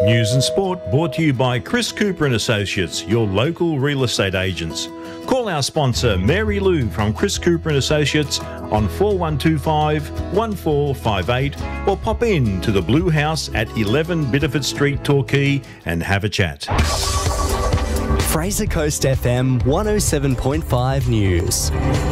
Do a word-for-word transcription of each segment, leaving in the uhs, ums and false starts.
News and sport brought to you by Chris Cooper and Associates, your local real estate agents. Call our sponsor Mary Lou from Chris Cooper and Associates on four one two five, one four five eight or pop in to the Blue House at eleven Bitterford Street, Torquay and have a chat. Fraser Coast F M one oh seven point five News.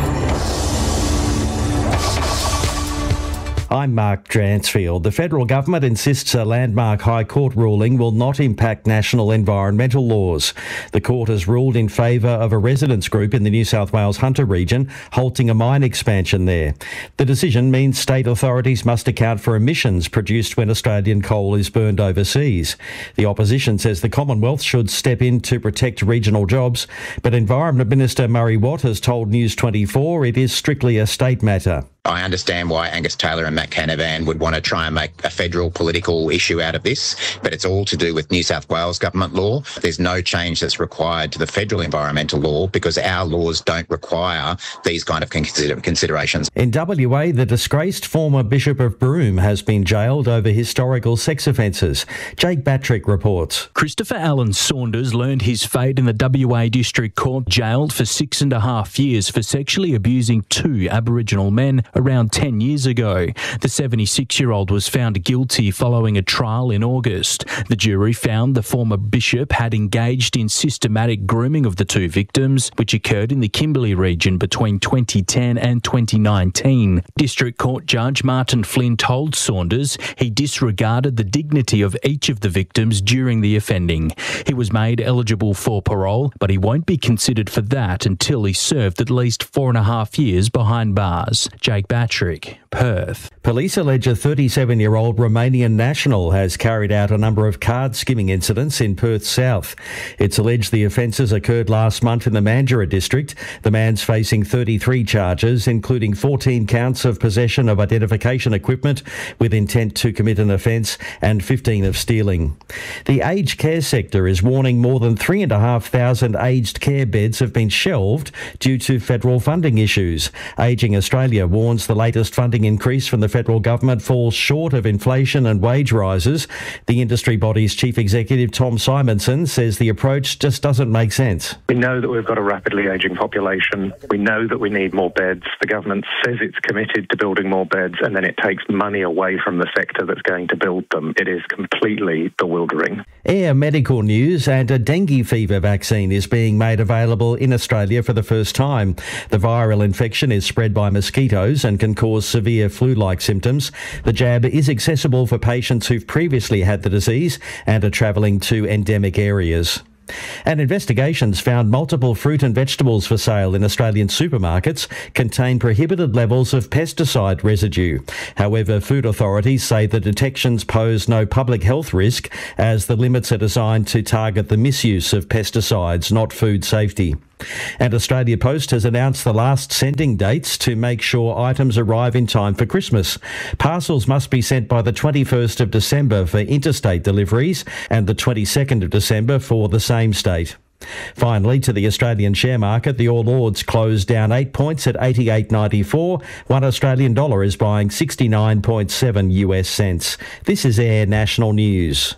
I'm Mark Dransfield. The federal government insists a landmark High Court ruling will not impact national environmental laws. The court has ruled in favour of a residents group in the New South Wales Hunter region halting a mine expansion there. The decision means state authorities must account for emissions produced when Australian coal is burned overseas. The opposition says the Commonwealth should step in to protect regional jobs, but Environment Minister Murray Watt has told News twenty-four it is strictly a state matter. I understand why Angus Taylor and Matt Canavan would want to try and make a federal political issue out of this, but it's all to do with New South Wales government law. There's no change that's required to the federal environmental law because our laws don't require these kind of consider- considerations. In W A, the disgraced former Bishop of Broome has been jailed over historical sex offences. Jake Batrick reports. Christopher Allen Saunders learned his fate in the W A District Court, jailed for six and a half years for sexually abusing two Aboriginal men around ten years ago. The seventy-six-year-old was found guilty following a trial in August. The jury found the former bishop had engaged in systematic grooming of the two victims, which occurred in the Kimberley region between twenty ten and twenty nineteen. District Court Judge Martin Flynn told Saunders he disregarded the dignity of each of the victims during the offending. He was made eligible for parole, but he won't be considered for that until he served at least four and a half years behind bars. Jake Batrick, Perth. Police allege a thirty-seven-year-old Romanian national has carried out a number of card skimming incidents in Perth South. It's alleged the offences occurred last month in the Mandurah district. The man's facing thirty-three charges, including fourteen counts of possession of identification equipment with intent to commit an offence and fifteen of stealing. The aged care sector is warning more than three thousand five hundred aged care beds have been shelved due to federal funding issues. Ageing Australia warns the latest funding increase from the federal government falls short of inflation and wage rises. The industry body's chief executive, Tom Simonson, says the approach just doesn't make sense. We know that we've got a rapidly ageing population. We know that we need more beds. The government says it's committed to building more beds, and then it takes money away from the sector that's going to build them. It is completely bewildering. Air medical news, and a dengue fever vaccine is being made available in Australia for the first time. The viral infection is spread by mosquitoes and can cause severe flu-like symptoms. The jab is accessible for patients who've previously had the disease and are travelling to endemic areas. And investigations found multiple fruit and vegetables for sale in Australian supermarkets contain prohibited levels of pesticide residue. However, food authorities say the detections pose no public health risk as the limits are designed to target the misuse of pesticides, not food safety. And Australia Post has announced the last sending dates to make sure items arrive in time for Christmas. Parcels must be sent by the twenty-first of December for interstate deliveries and the twenty-second of December for the same state. Finally, to the Australian share market, the All Ords closed down eight points at eighty-eight ninety-four. One Australian dollar is buying sixty-nine point seven U S cents. This is Air National News.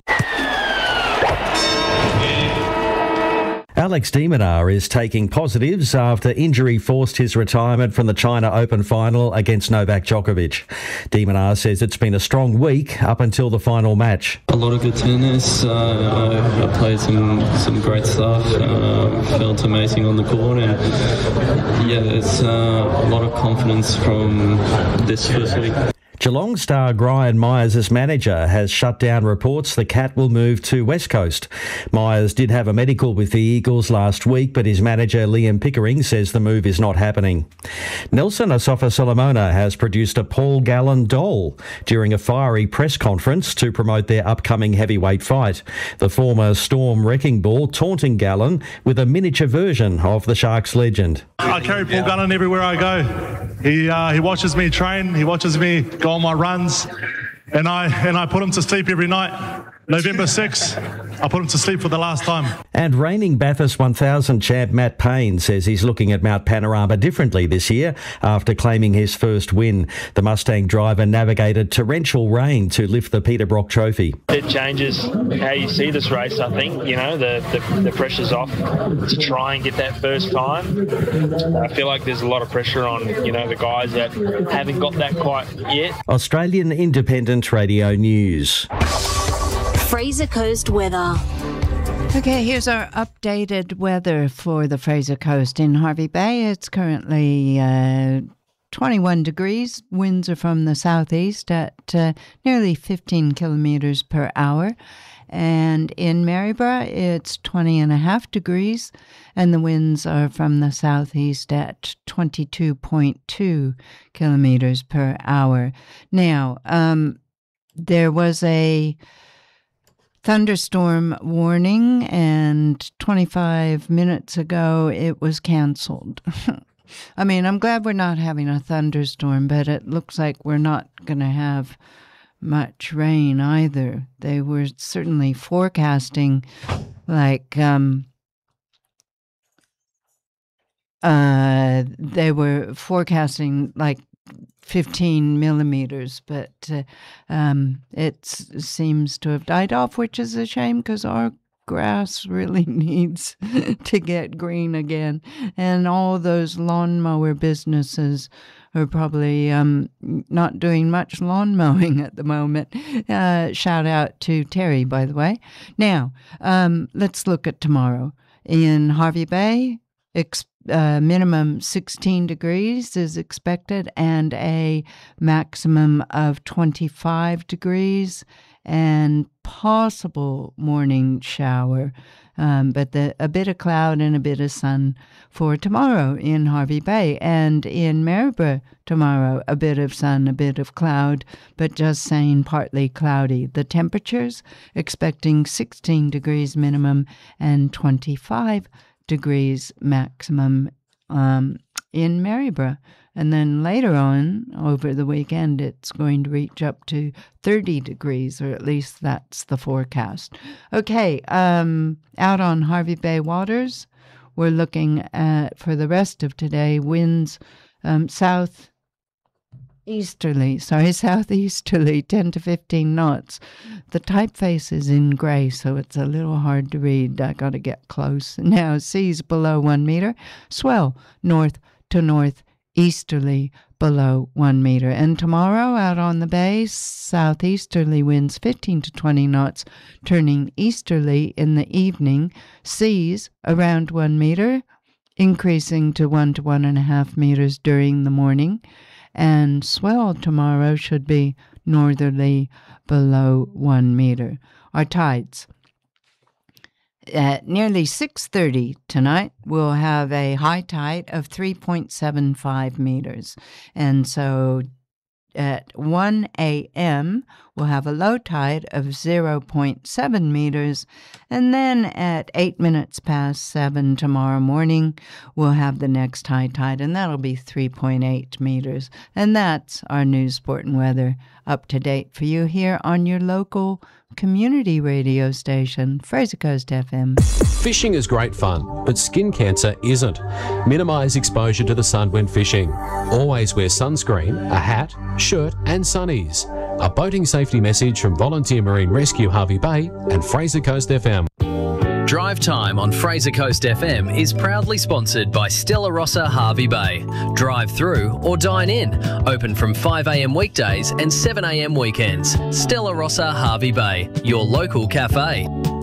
Alex de Minaur is taking positives after injury forced his retirement from the China Open final against Novak Djokovic. De Minaur says it's been a strong week up until the final match. A lot of good tennis. Uh, I, I played some some great stuff. Uh, felt amazing on the court, and yeah, it's uh, a lot of confidence from this first week. Geelong star Brian Myers' manager has shut down reports the Cat will move to West Coast. Myers did have a medical with the Eagles last week, but his manager Liam Pickering says the move is not happening. Nelson Asafa-Solomona has produced a Paul Gallen doll during a fiery press conference to promote their upcoming heavyweight fight. The former Storm Wrecking Ball taunting Gallen with a miniature version of the Sharks legend. I carry Paul Gallen everywhere I go. He uh, he watches me train, he watches me go on my runs, and I and I put him to sleep every night. November sixth, I put him to sleep for the last time. And reigning Bathurst one thousand champ Matt Payne says he's looking at Mount Panorama differently this year after claiming his first win. The Mustang driver navigated torrential rain to lift the Peter Brock Trophy. It changes how you see this race, I think. You know, the, the, the pressure's off to try and get that first time. I feel like there's a lot of pressure on, you know, the guys that haven't got that quite yet. Australian Independent Radio News. Fraser Coast weather. Okay, here's our updated weather for the Fraser Coast. In Hervey Bay, it's currently uh, twenty-one degrees. Winds are from the southeast at uh, nearly fifteen kilometres per hour. And in Maryborough, it's twenty and a half degrees, and the winds are from the southeast at twenty-two point two kilometres per hour. Now, um, there was a thunderstorm warning, and twenty-five minutes ago it was cancelled. I mean, I'm glad we're not having a thunderstorm, but it looks like we're not going to have much rain either. They were certainly forecasting like um uh they were forecasting like fifteen millimeters, but uh, um it seems to have died off, which is a shame because our grass really needs to get green again, and all those lawnmower businesses are probably um, not doing much lawn mowing at the moment. Uh, shout out to Terry, by the way. Now, um, let's look at tomorrow. In Hervey Bay, ex- uh, minimum sixteen degrees is expected and a maximum of twenty-five degrees and possible morning shower. Um, but the, a bit of cloud and a bit of sun for tomorrow in Hervey Bay. And in Maryborough tomorrow, a bit of sun, a bit of cloud, but just saying partly cloudy. The temperatures expecting sixteen degrees minimum and twenty-five degrees maximum um, in Maryborough. And then later on, over the weekend, it's going to reach up to thirty degrees, or at least that's the forecast. Okay, um, out on Hervey Bay waters, we're looking at, for the rest of today, winds um, south easterly, sorry, southeasterly, ten to fifteen knots. The typeface is in grey, so it's a little hard to read. I got to get close. Now, seas below one metre, swell north to north easterly below one metre. And tomorrow out on the bay, southeasterly winds fifteen to twenty knots, turning easterly in the evening. Seas around one metre, increasing to one to one and a half metres during the morning. And swell tomorrow should be northerly below one metre. Our tides. At nearly six thirty tonight, we'll have a high tide of three point seven five meters. And so at one a.m., we'll have a low tide of zero point seven meters. And then at eight minutes past seven tomorrow morning, we'll have the next high tide, and that'll be three point eight meters. And that's our news, sport, and weather up to date for you here on your local community radio station, Fraser Coast F M. Fishing is great fun, but skin cancer isn't. Minimise exposure to the sun when fishing. Always wear sunscreen, a hat, shirt and sunnies. A boating safety message from Volunteer Marine Rescue Hervey Bay and Fraser Coast F M. Drive Time on Fraser Coast F M is proudly sponsored by Stella Rossa Hervey Bay. Drive through or dine in. Open from five a.m. weekdays and seven a.m. weekends. Stella Rossa Hervey Bay, your local cafe.